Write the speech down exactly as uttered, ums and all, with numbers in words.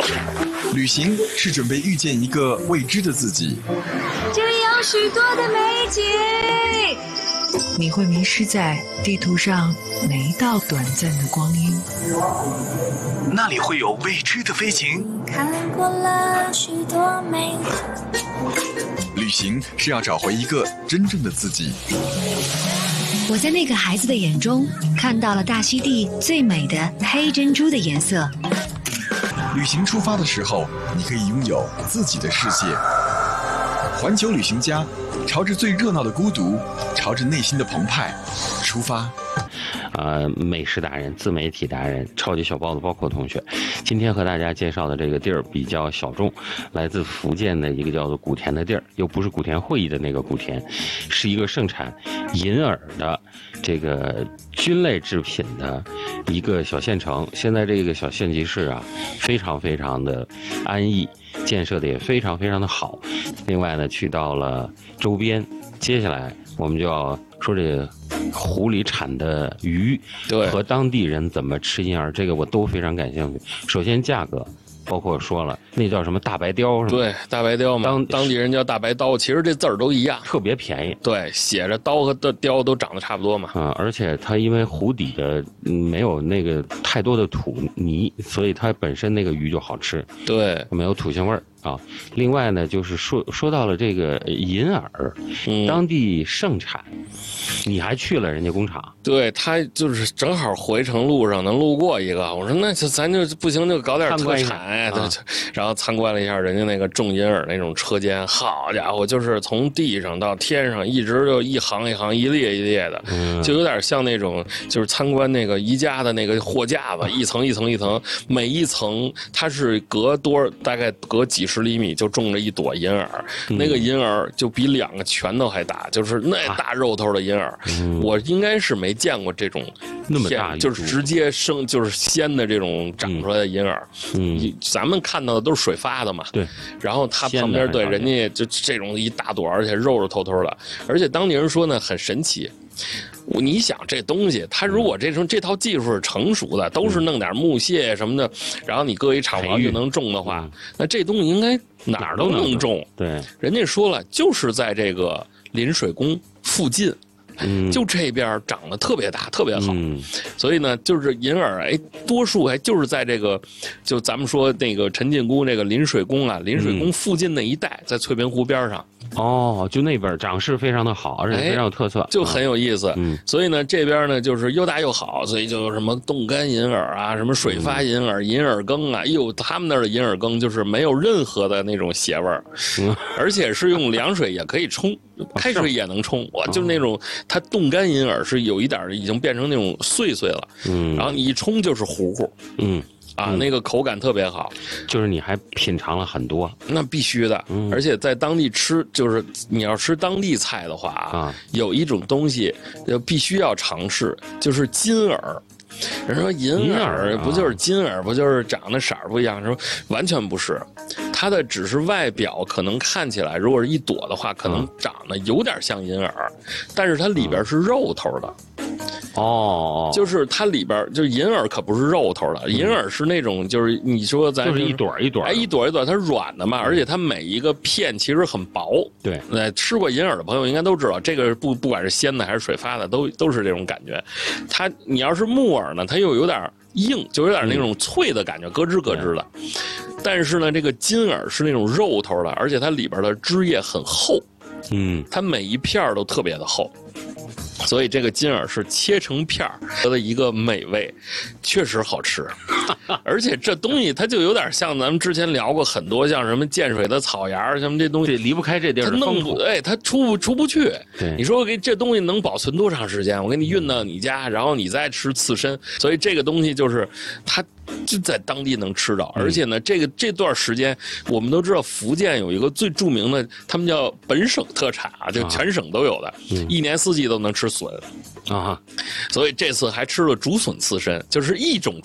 旅行是准备遇见一个未知的自己， 这里有许多的美景， 你会迷失在地图上每一道短暂的光阴。 那里会有未知的飞行。 看过了许多美景。 旅行是要找回一个真正的自己。 我在那个孩子的眼中看到了大溪地最美的黑珍珠的颜色。 旅行出发的时候，你可以拥有自己的世界。环球旅行家，朝着最热闹的孤独，朝着内心的澎湃出发。 呃，美食达人、自媒体达人、超级小包子包括同学，今天和大家介绍的这个地儿比较小众，来自福建的一个叫做古田的地儿，又不是古田会议的那个古田，是一个盛产银耳的这个菌类制品的一个小县城。现在这个小县级市啊，非常非常的安逸，建设的也非常非常的好。另外呢，去到了周边，接下来我们就要说这个湖里产的鱼和当地人怎么吃银耳，这个我都非常感兴趣。首先价格，包括说了那叫什么大白鲷是吗？ 对，大白鲷嘛，当当地人叫大白刀，其实这字儿都一样， 特别便宜。 对，写着刀和鲷都长得差不多嘛。 啊、嗯，而且它因为湖底的没有那个太多的土泥，所以它本身那个鱼就好吃。 对， 没有土腥味儿啊。另外呢，就是说说到了这个银耳， 嗯， 当地盛产，你还去了人家工厂？ 对，他就是正好回程路上能路过一个，我说那就咱就不行就搞点特产呀，啊、然后参观了一下人家那个种银耳那种车间，好家伙，就是从地上到天上一直就一行一行一列一列的， 嗯、 就有点像那种就是参观那个宜家的那个货架子，一层一层一层，每一层它是隔多大概隔几十厘米就种着一朵银耳， 嗯、 那个银耳就比两个拳头还大，就是那大肉头的银耳， 嗯、 我应该是没见过这种那么大， 就是直接生就是鲜的这种长出来的银耳。 嗯， 咱们看到的都是水发的嘛。 对。 然后它旁边对人家就这种一大朵，而且肉肉透透的，而且当地人说呢很神奇。你想这东西，它如果这种这套技术是成熟的，都是弄点木屑什么的，然后你搁一厂房就能种的话， 嗯、 那这东西应该哪儿都能种。 对， 人家说了，就是在这个临水宫附近。 嗯， 就这边长得特别大，特别好， 嗯、 所以呢，就是银耳，哎，多数还就是在这个，就咱们说那个陈近姑这个临水宫啊，临水宫附近那一带，在翠屏湖边上。 哦，就那边长势非常的好，而且非常有特色， 哎、就很有意思。 嗯， 所以呢，这边呢就是又大又好，所以就有什么冻干银耳啊，什么水发银耳、嗯、银耳羹啊，哟，他们那儿的银耳羹就是没有任何的那种邪味儿，嗯、而且是用凉水也可以冲，开水也能冲。我、哦、就那种它冻干银耳是有一点已经变成那种碎碎了， 嗯， 然后你一冲就是糊糊， 嗯。 啊，那个口感特别好， 就是你还品尝了很多， 那必须的， 嗯、 而且在当地吃，就是你要吃当地菜的话啊， 有一种东西就必须要尝试，就是金耳。人说银耳不就是金耳，不就是长得色儿不一样？说完全不是，它的只是外表可能看起来，如果是一朵的话，可能长得有点像银耳，但是它里边是肉头的。 哦， 就是它里边就是银耳可不是肉头的，银耳是那种就是你说咱就是一朵一朵， 哎，一朵一朵，它软的嘛，而且它每一个片其实很薄。 对， 呃，吃过银耳的朋友应该都知道，这个不不管是鲜的还是水发的，都都是这种感觉。它你要是木耳呢，它又有点硬，就有点那种脆的感觉，咯吱咯吱的。但是呢，这个金耳是那种肉头的，而且它里边的汁液很厚， 嗯， 它每一片都特别的厚。所以这个金耳是切成片儿的一个美味，确实好吃。而且这东西它就有点像咱们之前聊过很多，像什么建水的草芽什么这东西， 离不开这地儿， 它弄不哎，它出不出不去。 对， 你说给这东西能保存多长时间？我给你运到你家，然后你再吃刺身。所以这个东西就是它就在当地能吃到，而且呢，这个这段时间我们都知道，福建有一个最著名的，他们叫本省特产啊，就全省都有的， 嗯、 一年四季都能吃笋啊。 所以这次还吃了竹笋刺身，就是一种